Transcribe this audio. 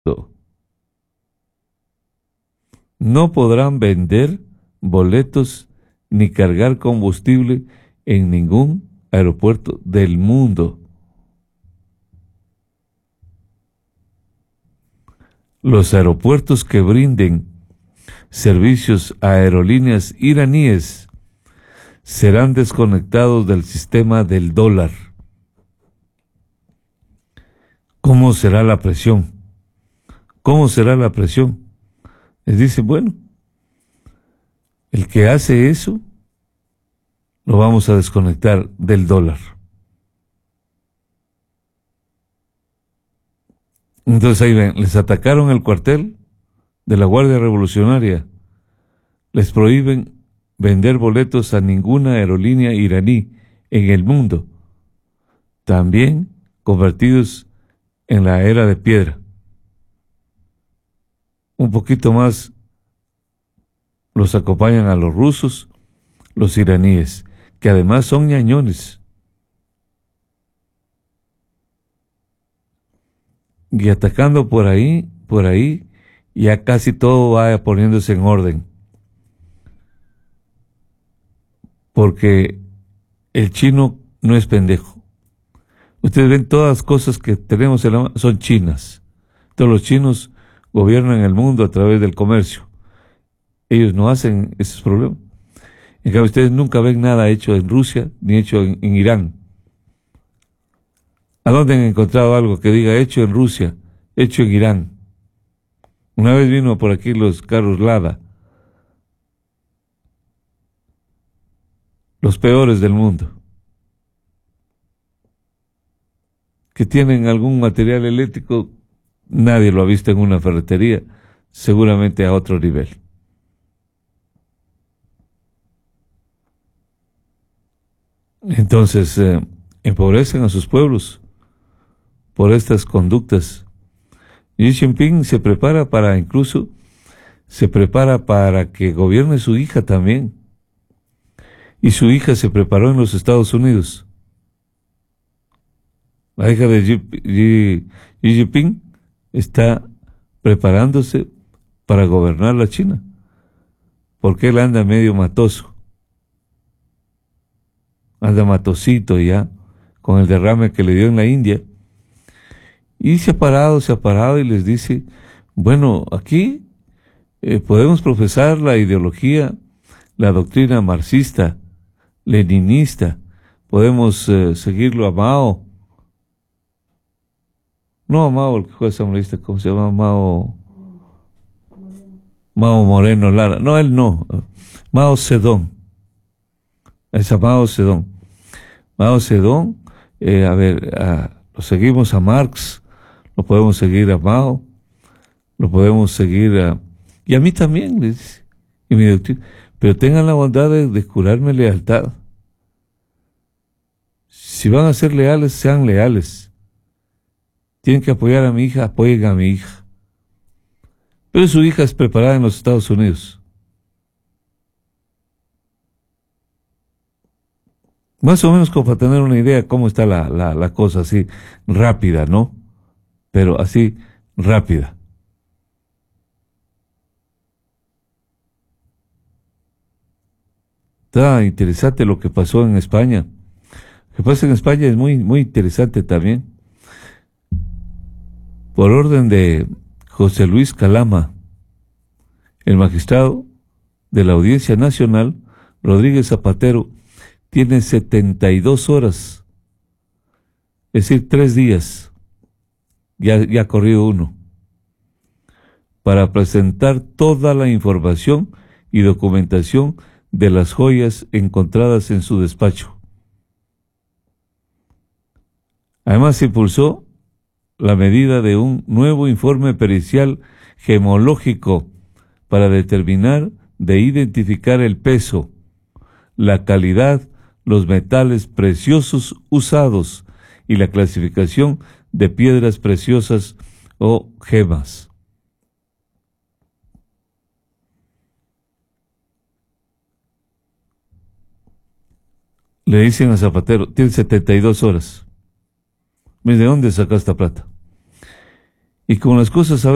No podrán vender boletos ni cargar combustible en ningún aeropuerto del mundo. Los aeropuertos que brinden servicios a aerolíneas iraníes serán desconectados del sistema del dólar. ¿Cómo será la presión? ¿Cómo será la presión? Les dice, bueno, el que hace eso lo vamos a desconectar del dólar. Entonces ahí ven, les atacaron el cuartel de la Guardia Revolucionaria. Les prohíben vender boletos a ninguna aerolínea iraní en el mundo, también convertidos en la era de piedra. Un poquito más los acompañan a los rusos, los iraníes, que además son ñañones. Y atacando por ahí, ya casi todo va poniéndose en orden. Porque el chino no es pendejo. Ustedes ven todas las cosas que tenemos en la mano, son chinas. Todos los chinos gobiernan el mundo a través del comercio. Ellos no hacen esos problemas. En cambio, ustedes nunca ven nada hecho en Rusia ni hecho en Irán. ¿A dónde han encontrado algo que diga hecho en Rusia, hecho en Irán? Una vez vino por aquí los carros Lada, los peores del mundo, que tienen algún material eléctrico, nadie lo ha visto en una ferretería, seguramente a otro nivel. Entonces, empobrecen a sus pueblos por estas conductas. Xi Jinping se prepara para que gobierne su hija también. Y su hija se preparó en los Estados Unidos. La hija de Xi Jinping está preparándose para gobernar la China, porque él anda medio matoso. Anda matosito ya, con el derrame que le dio en la India. Y se ha parado y les dice, bueno, aquí podemos profesar la ideología, la doctrina marxista, leninista, podemos seguirlo a Mao. No a Mao, el que fue asambleísta, ¿cómo se llama? Mao Moreno Lara. No, él no. Mao Zedong. Es a Mao Zedong. Mao Zedong, lo seguimos a Marx, lo podemos seguir a Mao, lo podemos seguir y a mí también, les dice, y mi doctrina, pero tengan la bondad de jurarme lealtad. Si van a ser leales, sean leales. Tienen que apoyar a mi hija, apoyen a mi hija. Pero su hija es preparada en los Estados Unidos. Más o menos como para tener una idea de cómo está la cosa, así rápida, ¿no? Pero así rápida. Está interesante lo que pasó en España. Lo que pasa en España es muy, muy interesante también. Por orden de José Luis Calama, el magistrado de la Audiencia Nacional, Rodríguez Zapatero, tiene 72 horas, es decir, 3 días, ya ha corrido uno, para presentar toda la información y documentación de las joyas encontradas en su despacho. Además, se impulsó la medida de un nuevo informe pericial gemológico para determinar de identificar el peso, la calidad, los metales preciosos usados y la clasificación de piedras preciosas o gemas. Le dicen a Zapatero, tiene 72 horas. ¿De dónde saca esta plata? Y con las cosas a